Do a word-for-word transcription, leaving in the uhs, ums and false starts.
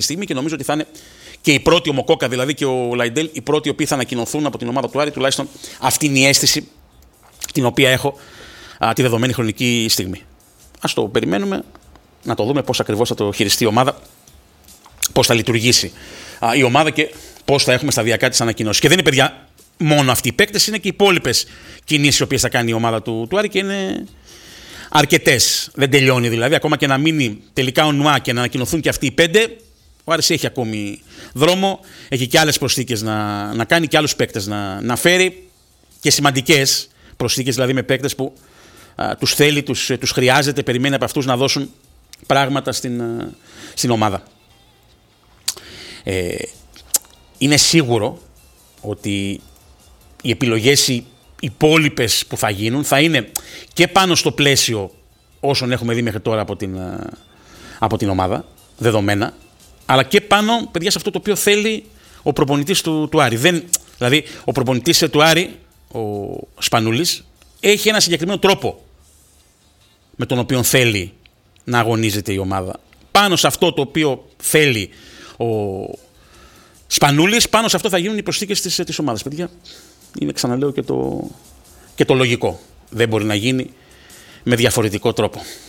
στιγμή και νομίζω ότι θα είναι και οι πρώτοι, ο Μοκόκα δηλαδή και ο Λαϊντέλ, οι πρώτοι οι οποίοι θα ανακοινωθούν από την ομάδα του Άρη, τουλάχιστον αυτή είναι η αίσθηση την οποία έχω α, τη δεδομένη χρονική στιγμή. Ας το περιμένουμε, να το δούμε πώς ακριβώς θα το χειριστεί η ομάδα, πώς θα λειτουργήσει α, η ομάδα και πώς θα έχουμε σταδιακά τις ανακοινώσεις. Και δεν είναι, παιδιά, μόνο αυτοί οι παίκτες, είναι και οι υπόλοιπες κινήσεις οι οποίες θα κάνει η ομάδα του, του Άρη και είναι αρκετές. Δεν τελειώνει δηλαδή. Ακόμα και να μείνει τελικά ο Νουά και να ανακοινωθούν και αυτοί οι πέντε, ο Άρης έχει ακόμη δρόμο, έχει και άλλες προσθήκες να, να κάνει και άλλους παίκτες να, να φέρει και σημαντικές προσθήκες δηλαδή με παίκτες που α, τους θέλει, τους, τους χρειάζεται, περιμένει από αυτούς να δώσουν πράγματα στην, α, στην ομάδα. Ε, είναι σίγουρο ότι οι επιλογές οι υπόλοιπες που θα γίνουν θα είναι και πάνω στο πλαίσιο όσων έχουμε δει μέχρι τώρα από την, από την ομάδα, δεδομένα, αλλά και πάνω, παιδιά, σε αυτό το οποίο θέλει ο προπονητής του, του Άρη. Δεν, δηλαδή, ο προπονητής του Άρη, ο Σπανούλης, έχει ένα συγκεκριμένο τρόπο με τον οποίο θέλει να αγωνίζεται η ομάδα. Πάνω σε αυτό το οποίο θέλει ο Σπανούλης, πάνω σε αυτό θα γίνουν οι προσθήκες της, της ομάδας. Παιδιά, είναι, ξαναλέω, και το, και το λογικό. Δεν μπορεί να γίνει με διαφορετικό τρόπο.